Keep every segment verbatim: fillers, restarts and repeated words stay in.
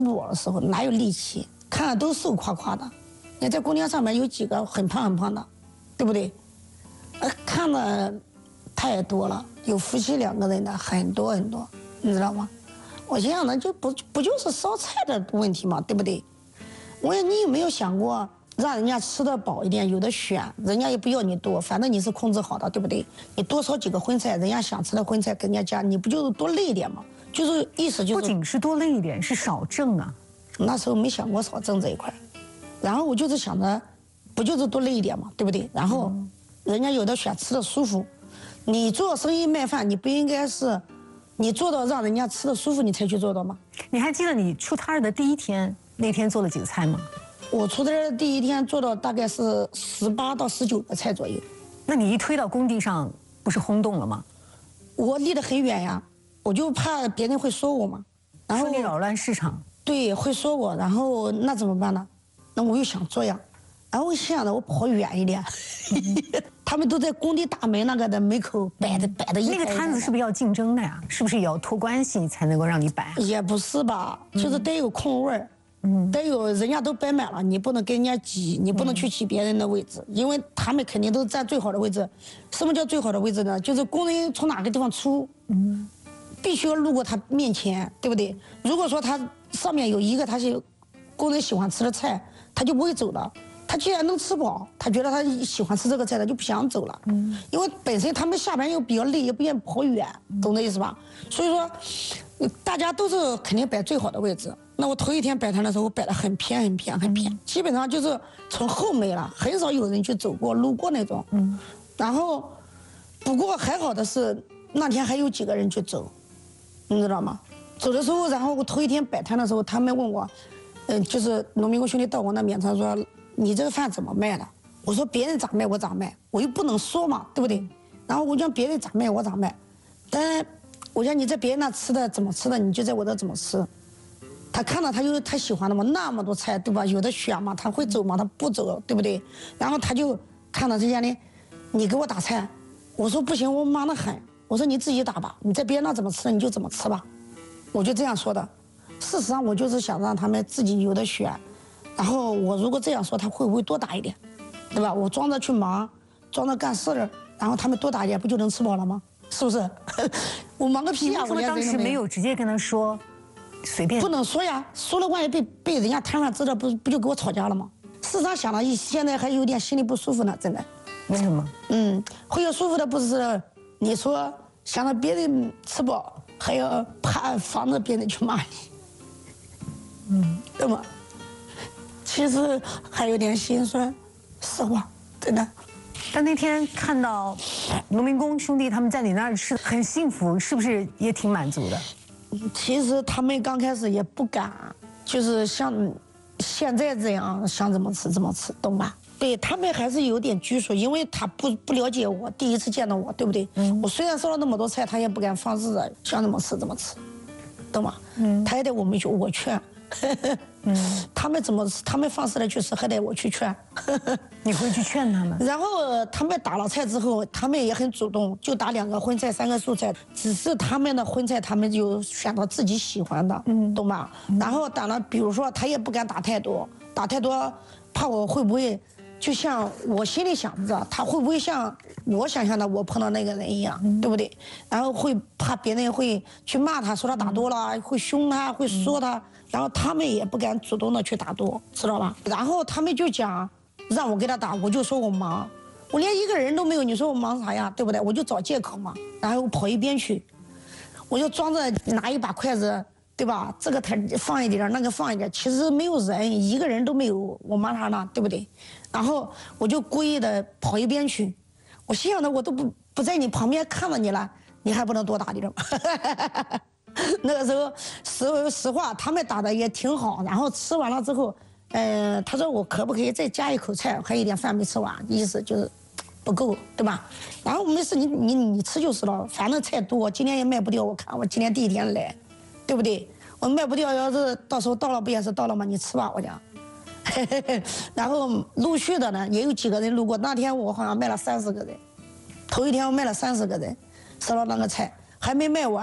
我的时候哪有力气，看着都瘦垮垮的。你在工地上面有几个很胖很胖的，对不对？呃，看的太多了，有夫妻两个人的很多很多，你知道吗？我想想呢，就不不就是烧菜的问题嘛，对不对？我你有没有想过让人家吃得饱一点，有的选，人家也不要你多，反正你是控制好的，对不对？你多烧几个荤菜，人家想吃的荤菜跟人家加，你不就是多累一点吗？就是意思就是不仅是多累一点，是少挣啊。 那时候没想过少挣这一块，然后我就是想着，不就是多累一点嘛，对不对？然后人家有的选吃的舒服，你做生意卖饭，你不应该是你做到让人家吃的舒服，你才去做到吗？ 你还记得你出摊的第一天，那天做了几个菜吗？ 我出摊的第一天做到大概是十八到十九个菜左右。 那你一推到工地上，不是轰动了吗？ 我离得很远呀，我就怕别人会说我嘛，然后说你扰乱市场。 对，会说我，然后那怎么办呢？那我又想做呀，然后我想着我跑远一点，他们都在工地大门那个的门口摆的摆的一排一排的。 那个摊子是不是要竞争的呀？是不是也要托关系才能够让你摆？ 也不是吧，就是得有空位儿，嗯，得有人家都摆满了，你不能跟人家挤，你不能去挤别人的位置，因为他们肯定都占最好的位置。什么叫最好的位置呢？就是工人从哪个地方出，嗯，必须要路过他面前，对不对？如果说他上面有一个他是工人喜欢吃的菜，他就不会走了。他既然能吃饱，他觉得他喜欢吃这个菜，他就不想走了。嗯，因为本身他们下班又比较累，也不愿意跑远，懂这意思吧？所以说，大家都是肯定摆最好的位置。那我头一天摆摊的时候，我摆得很偏很偏很偏，基本上就是从后门了，很少有人去走过路过那种。嗯，然后，不过还好的是那天还有几个人去走，你知道吗？走的时候，然后我头一天摆摊的时候，他们问我，嗯，就是农民工兄弟到我那边，他说你这个饭怎么卖的？我说别人咋卖我咋卖，我又不能说嘛，对不对？然后我讲别人咋卖我咋卖，但我讲你在别人那吃的怎么吃的，你就在我这怎么吃。他看到他有他喜欢的嘛，那么多菜对吧？有的选嘛，他会走嘛，他不走，对不对？然后他就看到这家的，你给我打菜，我说不行，我忙得很，我说你自己打吧，你在别人那怎么吃你就怎么吃吧。我就这样说的，事实上我就是想让他们自己有的选，然后我如果这样说，他会不会多打一点，对吧？我装着去忙，装着干事，然后他们多打一点，不就能吃饱了吗？是不是？我忙个屁啊！ 我当时没有直接跟他说，随便不能说呀，说了万一被被人家摊上知道，不不就给我吵架了吗？事实上想了，现在还有点心里不舒服呢，真的。 为什么？ 嗯，会有舒服的不是你说想让别人吃饱。还要怕防着别人去骂你，嗯，对吗？其实还有点心酸，实话，真的。 但那天看到农民工兄弟他们在你那儿吃很幸福，是不是也挺满足的？ 其实他们刚开始也不敢，就是像现在这样想怎么吃怎么吃，懂吧？对他们还是有点拘束，因为他不不了解我，第一次见到我，对不对？嗯。我虽然烧了那么多菜，他也不敢放肆的，想怎么吃怎么吃，懂吗？嗯。他也得我们去我劝，嗯。他们怎么吃，他们放肆的去吃，还得我去劝。 你会去劝他们？ 然后他们打了菜之后，他们也很主动，就打两个荤菜，三个素菜，只是他们的荤菜，他们就选到自己喜欢的，嗯，懂吧？嗯。然后打了，比如说他也不敢打太多，打太多怕我会不会。就像我心里想着，他会不会像我想象的我碰到那个人一样，对不对？然后会怕别人会去骂他，说他打多了，会凶他，会说他，然后他们也不敢主动的去打多，知道吧？然后他们就讲让我给他打，我就说我忙，我连一个人都没有，你说我忙啥呀？对不对？我就找借口嘛，然后跑一边去，我就装着拿一把筷子。对吧？这个摊放一点，那个放一点，其实没有人，一个人都没有。我忙啥呢？对不对？然后我就故意的跑一边去，我心想的我都不不在你旁边看到你了，你还不能多打点吗？那个时候实实话，他们打的也挺好。然后吃完了之后，嗯、呃，他说我可不可以再加一口菜？还有一点饭没吃完，意思就是不够，对吧？然后没事，你你你吃就是了，反正菜多，今天也卖不掉。我看我今天第一天来。对不对？我卖不掉，要是到时候到了不也是到了吗？你吃吧，我讲。然后陆续的呢，也有几个人路过。那天我好像卖了三十个人，头一天我卖了三十个人，烧了那个菜还没卖完，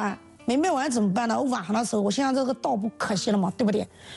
没卖完怎么办呢？我晚上的时候，我想想这个稻不可惜了嘛，对不对？